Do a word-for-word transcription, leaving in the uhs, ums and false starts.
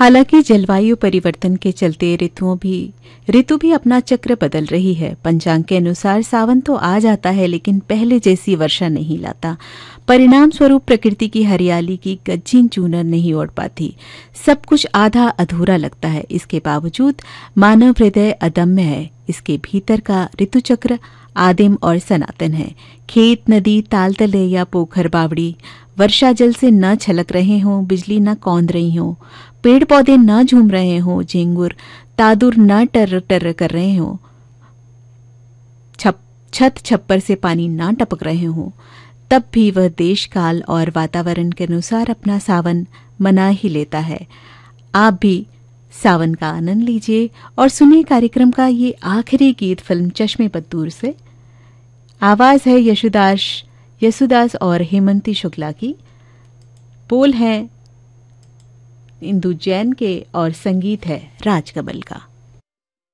हालांकि जलवायु परिवर्तन के चलते ऋतुओं भी ऋतु भी अपना चक्र बदल रही है। पंचांग के अनुसार सावन तो आ जाता है लेकिन पहले जैसी वर्षा नहीं लाता। परिणाम स्वरूप प्रकृति की हरियाली की गज्जिन चूनर नहीं ओढ़ पाती। सब कुछ आधा अधूरा लगता है। इसके बावजूद मानव हृदय अदम्य है। इसके भीतर का ऋतुचक्र आदिम और सनातन है। खेत, नदी, ताल तले या पोखर बावड़ी वर्षा जल से न छलक रहे हों, बिजली न कौंध रही हो, पेड़ पौधे न झूम रहे हों, झिंगुर तादुर न टर टर कर रहे हों, छप छत छप्पर से पानी न टपक रहे हों, तब भी वह देश काल और वातावरण के अनुसार अपना सावन मना ही लेता है। आप भी सावन का आनंद लीजिए और सुनिए कार्यक्रम का ये आखिरी गीत फिल्म चश्मे बद्दूर से। आवाज है यशुदास यशुदास और हेमंती शुक्ला की। बोल है इंदु जैन के और संगीत है राज कमल का।